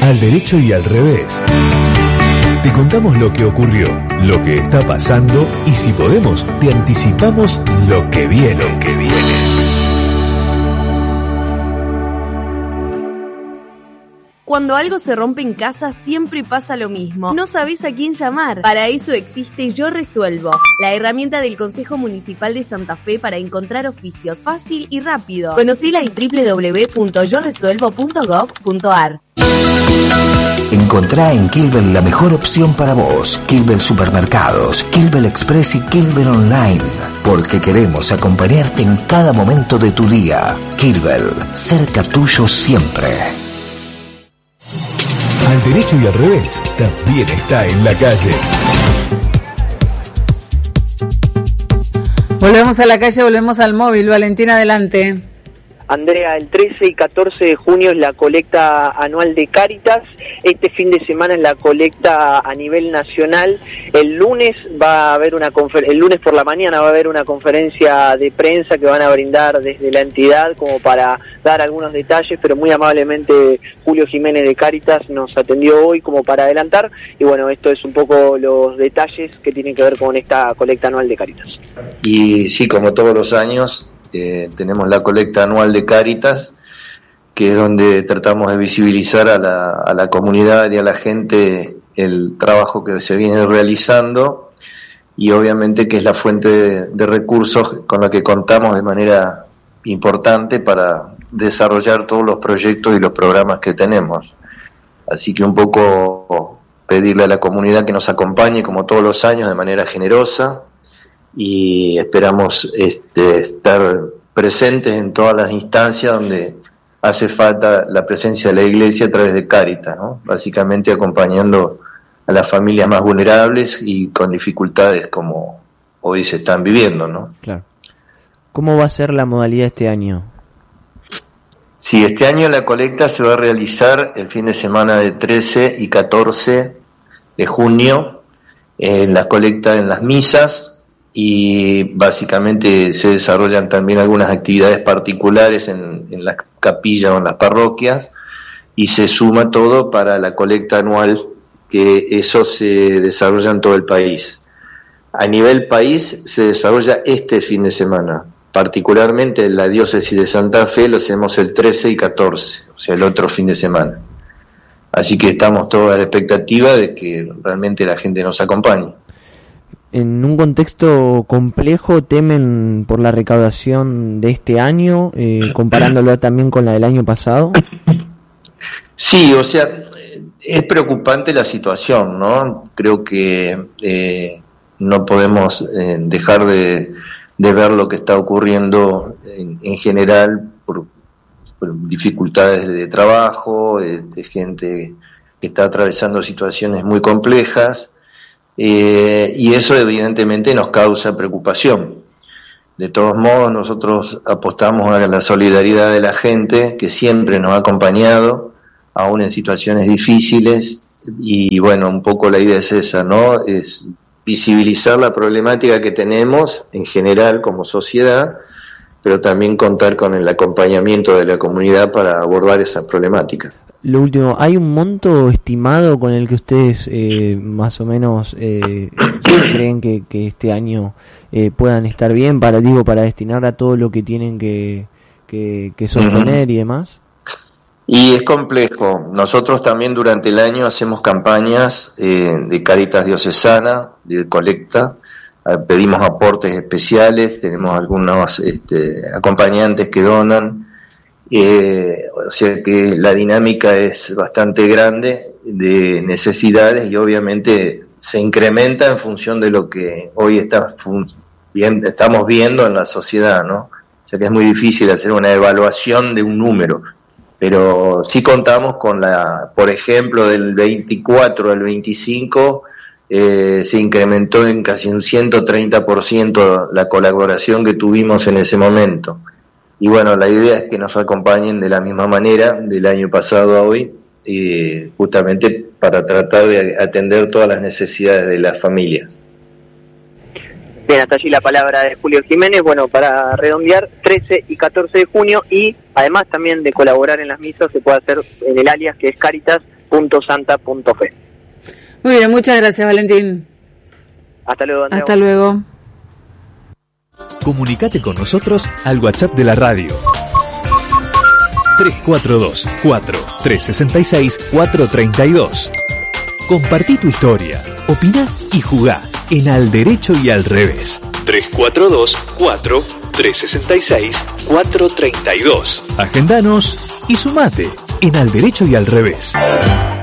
Al derecho y al revés. Te contamos lo que ocurrió, lo que está pasando y si podemos, te anticipamos lo que viene. Cuando algo se rompe en casa siempre pasa lo mismo. No sabés a quién llamar. Para eso existe Yo Resuelvo, la herramienta del Consejo Municipal de Santa Fe para encontrar oficios fácil y rápido. Conocila en www.yoresuelvo.gov.ar. Encontrá en Kilvel la mejor opción para vos. Kilvel Supermercados, Kilvel Express y Kilvel Online. Porque queremos acompañarte en cada momento de tu día. Kilvel, cerca tuyo siempre. Al derecho y al revés, también está en la calle. Volvemos a la calle, volvemos al móvil. Valentina, adelante. Andrea, el 13 y 14 de junio es la colecta anual de Cáritas. Este fin de semana es la colecta a nivel nacional. El lunes va a haber el lunes por la mañana va a haber una conferencia de prensa que van a brindar desde la entidad como para dar algunos detalles, pero muy amablemente Julio Jiménez de Cáritas nos atendió hoy como para adelantar. Y bueno, esto es un poco los detalles que tienen que ver con esta colecta anual de Cáritas. Y sí, como todos los años, tenemos la colecta anual de Cáritas, que es donde tratamos de visibilizar a la comunidad y a la gente el trabajo que se viene realizando, y obviamente que es la fuente de recursos con la que contamos de manera importante para desarrollar todos los proyectos y los programas que tenemos. Así que un poco pedirle a la comunidad que nos acompañe como todos los años de manera generosa, y esperamos estar presentes en todas las instancias donde hace falta la presencia de la Iglesia a través de Cáritas, ¿no? Básicamente acompañando a las familias más vulnerables y con dificultades como hoy se están viviendo, ¿no? Claro. ¿Cómo va a ser la modalidad este año? Sí, este año la colecta se va a realizar el fin de semana de 13 y 14 de junio, la colecta en las misas, y básicamente se desarrollan también algunas actividades particulares en las capillas o en las parroquias, y se suma todo para la colecta anual, que eso se desarrolla en todo el país. A nivel país se desarrolla este fin de semana, particularmente en la diócesis de Santa Fe lo hacemos el 13 y 14, o sea el otro fin de semana. Así que estamos todos a la expectativa de que realmente la gente nos acompañe. En un contexto complejo, ¿temen por la recaudación de este año, comparándolo también con la del año pasado? Sí, o sea, es preocupante la situación, ¿no? Creo que no podemos dejar de ver lo que está ocurriendo en general por dificultades de trabajo, de gente que está atravesando situaciones muy complejas. Y eso evidentemente nos causa preocupación. De todos modos, nosotros apostamos a la solidaridad de la gente que siempre nos ha acompañado, aún en situaciones difíciles, y bueno, un poco la idea es esa, ¿no? Es visibilizar la problemática que tenemos en general como sociedad, pero también contar con el acompañamiento de la comunidad para abordar esa problemática. Lo último, ¿hay un monto estimado con el que ustedes más o menos creen que este año puedan estar bien para destinar a todo lo que tienen que sostener y demás? Y es complejo. Nosotros también durante el año hacemos campañas de Cáritas Diocesana, de colecta, pedimos aportes especiales, tenemos algunos acompañantes que donan. O sea que la dinámica es bastante grande de necesidades, y obviamente se incrementa en función de lo que hoy estamos viendo en la sociedad, ¿no? O sea que es muy difícil hacer una evaluación de un número, pero sí contamos con por ejemplo, del 24 al 25 se incrementó en casi un 130% la colaboración que tuvimos en ese momento. Y bueno, la idea es que nos acompañen de la misma manera del año pasado a hoy, justamente para tratar de atender todas las necesidades de las familias. Bien, hasta allí la palabra de Julio Jiménez. Bueno, para redondear, 13 y 14 de junio, y además también de colaborar en las misas se puede hacer en el alias que es Cáritas www.santa.fe. Muy bien, muchas gracias, Valentín. Hasta luego, Andrea. Hasta luego. Comunicate con nosotros al WhatsApp de la radio. 342-4-366-432. Compartí tu historia, opina y jugá en Al Derecho y Al Revés. 342-4-366-432. Agendanos y sumate en Al Derecho y Al Revés.